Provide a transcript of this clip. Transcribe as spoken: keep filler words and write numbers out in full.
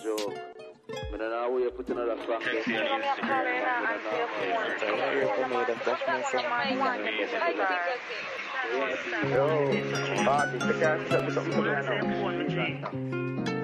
joke. I don't know where you put another fact. Text me on Instagram. Yo, party, the guy said something to me now.